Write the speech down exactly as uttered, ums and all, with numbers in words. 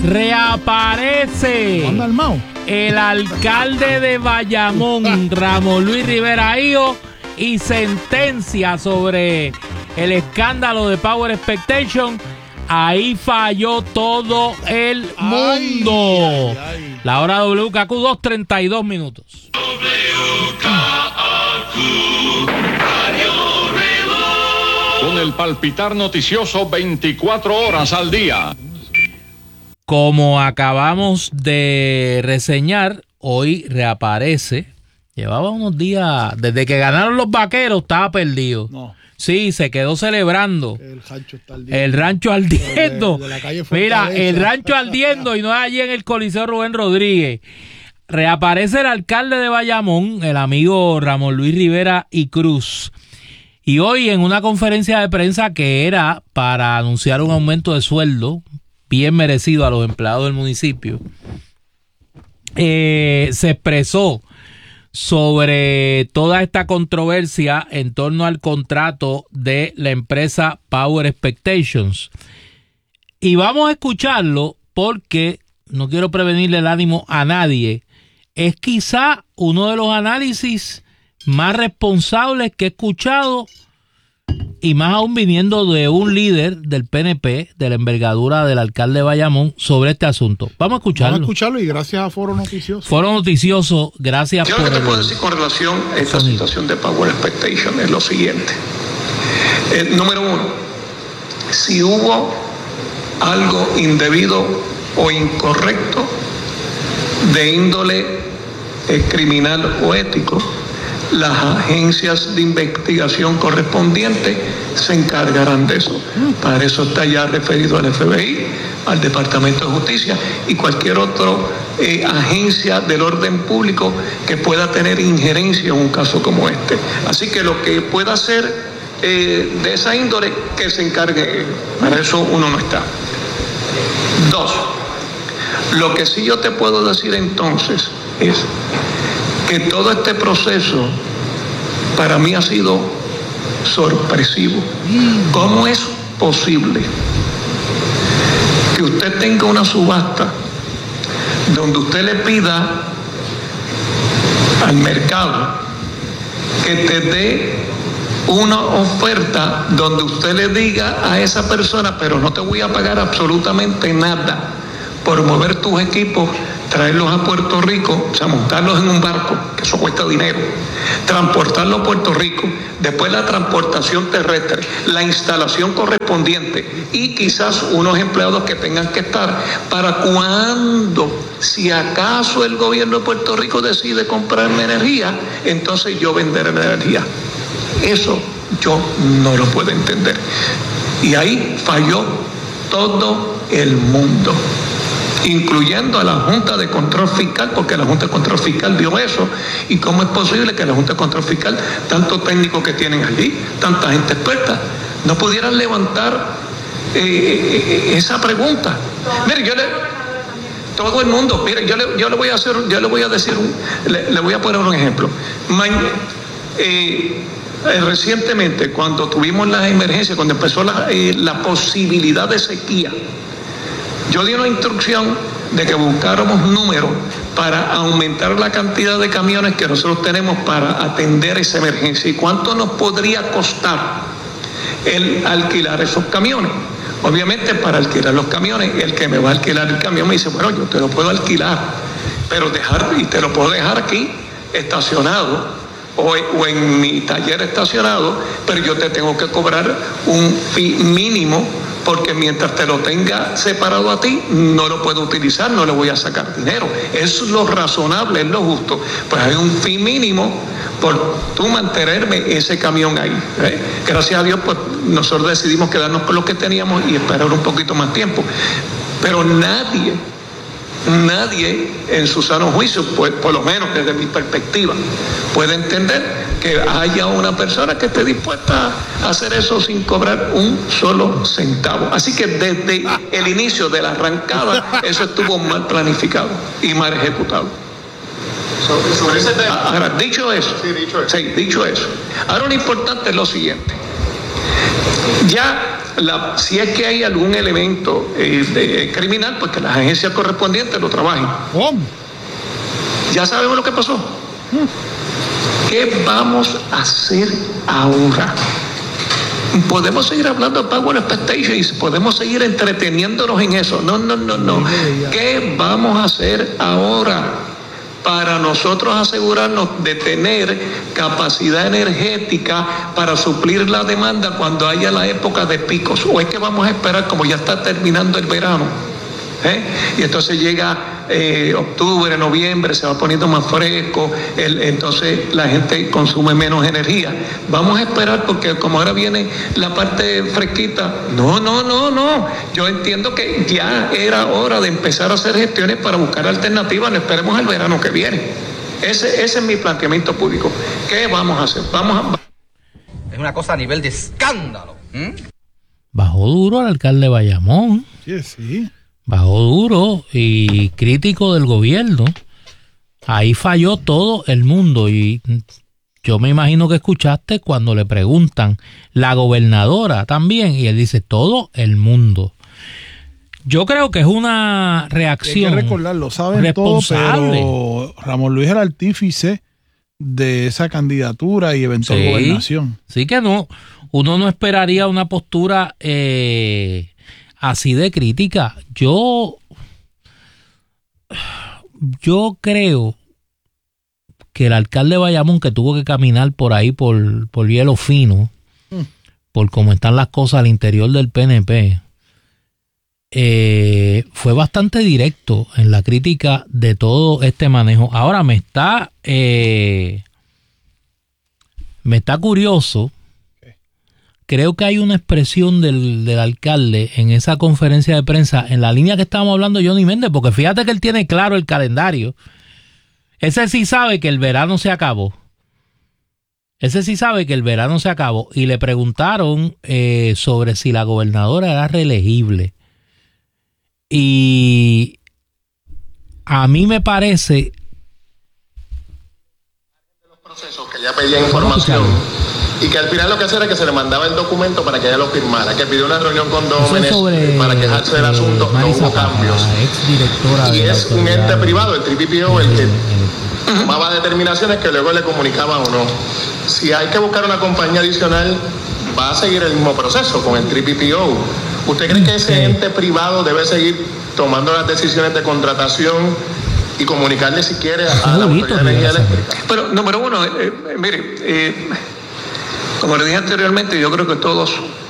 Reaparece el alcalde de Bayamón, Ramón Luis Rivera Hijo, y sentencia sobre el escándalo de Power Expectation. Ahí falló todo el mundo. Ay, ay, ay. La hora W K Q, dos treinta y dos minutos. W K Q, Radio Reloj. Con el palpitar noticioso veinticuatro horas al día. Como acabamos de reseñar, hoy reaparece. Llevaba unos días, desde que ganaron los Vaqueros, estaba perdido. No. Sí, se quedó celebrando. El rancho está ardiendo. El rancho ardiendo. De, de la calle Mira, el rancho ardiendo y no es allí en el Coliseo Rubén Rodríguez. Reaparece el alcalde de Bayamón, el amigo Ramón Luis Rivera y Cruz. Y hoy en una conferencia de prensa que era para anunciar un aumento de sueldo bien merecido a los empleados del municipio, eh, se expresó sobre toda esta controversia en torno al contrato de la empresa Power Expectations. Y vamos a escucharlo porque no quiero prevenirle el ánimo a nadie. Es quizá uno de los análisis más responsables que he escuchado, y más aún viniendo de un líder del P N P, de la envergadura del alcalde de Bayamón, sobre este asunto. Vamos a escucharlo. Vamos a escucharlo y gracias a Foro Noticioso. Foro Noticioso, gracias Yo por... Yo lo que el... te puedo decir con relación a esta sonido. situación de Power Expectation es lo siguiente. Eh, número uno, si hubo algo indebido o incorrecto de índole eh, criminal o ético, las agencias de investigación correspondientes se encargarán de eso. Para eso está ya referido al F B I, al Departamento de Justicia y cualquier otra eh, agencia del orden público que pueda tener injerencia en un caso como este. Así que lo que pueda hacer eh, de esa índole, que se encargue. Para eso uno no está. Dos, lo que sí yo te puedo decir entonces es que todo este proceso para mí ha sido sorpresivo. ¿Cómo es posible que usted tenga una subasta donde usted le pida al mercado que te dé una oferta donde usted le diga a esa persona, pero no te voy a pagar absolutamente nada por mover tus equipos, traerlos a Puerto Rico, o sea, montarlos en un barco, que eso cuesta dinero, transportarlos a Puerto Rico, después la transportación terrestre, la instalación correspondiente y quizás unos empleados que tengan que estar para cuando, si acaso el gobierno de Puerto Rico decide comprarme energía, entonces yo venderé la energía. Eso yo no lo puedo entender. Y ahí falló todo el mundo, incluyendo a la Junta de Control Fiscal, porque la Junta de Control Fiscal vio eso. ¿Y cómo es posible que la Junta de Control Fiscal, tantos técnicos que tienen allí, tanta gente experta, no pudieran levantar eh, esa pregunta? Mire, yo le... Todo el mundo, mire, yo le, yo le voy a hacer, yo le voy a decir, un, le, le voy a poner un ejemplo. Mañana, eh, eh, recientemente, cuando tuvimos las emergencias, cuando empezó la, eh, la posibilidad de sequía, yo di una instrucción de que buscáramos números para aumentar la cantidad de camiones que nosotros tenemos para atender esa emergencia. ¿Y cuánto nos podría costar el alquilar esos camiones? Obviamente, para alquilar los camiones, el que me va a alquilar el camión me dice, bueno, yo te lo puedo alquilar, pero dejar, y te lo puedo dejar aquí estacionado o, o en mi taller estacionado, pero yo te tengo que cobrar un fee mínimo, porque mientras te lo tenga separado a ti, no lo puedo utilizar, no le voy a sacar dinero. Es lo razonable, es lo justo. Pues hay un fee mínimo por tú mantenerme ese camión ahí. ¿eh? Gracias a Dios, pues nosotros decidimos quedarnos con lo que teníamos y esperar un poquito más tiempo. Pero nadie, nadie en su sano juicio, pues, por lo menos desde mi perspectiva, puede entender que haya una persona que esté dispuesta a hacer eso sin cobrar un solo centavo. Así que desde el inicio de la arrancada, eso estuvo mal planificado y mal ejecutado. Sobre, sobre ese tema. Ahora, dicho eso, sí, dicho eso. Sí, dicho eso. Ahora lo importante es lo siguiente. Ya, la, si es que hay algún elemento eh, de, criminal, pues que las agencias correspondientes lo trabajen. ¿Cómo? Ya sabemos lo que pasó. ¿Qué vamos a hacer ahora? Podemos seguir hablando de Power Expectations, podemos seguir entreteniéndonos en eso. No, no, no, no. ¿Qué vamos a hacer ahora para nosotros asegurarnos de tener capacidad energética para suplir la demanda cuando haya la época de picos? ¿O es que vamos a esperar como ya está terminando el verano? ¿Eh? Y entonces llega eh, octubre, noviembre, se va poniendo más fresco, el, entonces la gente consume menos energía. Vamos a esperar porque como ahora viene la parte fresquita. No, no, no, no. Yo entiendo que ya era hora de empezar a hacer gestiones para buscar alternativas. No esperemos al verano que viene. Ese, ese es mi planteamiento público. ¿Qué vamos a hacer? Vamos a... Es una cosa a nivel de escándalo. ¿Mm? Bajó duro el alcalde de Bayamón. Sí, sí. Bajó duro y crítico del gobierno. Ahí falló todo el mundo. Y yo me imagino que escuchaste cuando le preguntan, la gobernadora también, y él dice, todo el mundo. Yo creo que es una reacción. Hay que recordarlo, saben responsable. Todo, pero Ramón Luis era el artífice de esa candidatura y eventual sí, gobernación. Sí que no, uno no esperaría una postura eh, así de crítica. Yo, yo creo que el alcalde de Bayamón, que tuvo que caminar por ahí por, por hielo fino, mm. por cómo están las cosas al interior del P N P, eh, fue bastante directo en la crítica de todo este manejo. Ahora me está, eh, me está curioso. Creo que hay una expresión del, del alcalde en esa conferencia de prensa, en la línea que estábamos hablando de Johnny Méndez, porque fíjate que él tiene claro el calendario. Ese sí sabe que el verano se acabó. Ese sí sabe que el verano se acabó. Y le preguntaron eh, sobre si la gobernadora era reelegible. Y a mí me parece... los procesos que ya pedía información. Y que al final lo que hacía era que se le mandaba el documento para que ella lo firmara, que pidió una reunión con Dómenes para quejarse del asunto, no hubo cambios. Y es un ente privado, el T P P O, el que tomaba determinaciones que luego le comunicaban o no. Si hay que buscar una compañía adicional, va a seguir el mismo proceso con el T P P O. ¿Usted cree que ese ente privado debe seguir tomando las decisiones de contratación y comunicarle si quiere a la Autoridad de Energía Eléctrica? Pero, número uno, eh, eh, mire... Eh, Como le dije anteriormente, yo creo que todos